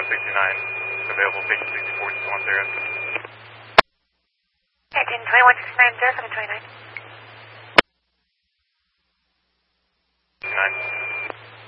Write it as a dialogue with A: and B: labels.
A: 2169, available patient 64, just one there.
B: Attention 2169, 0729.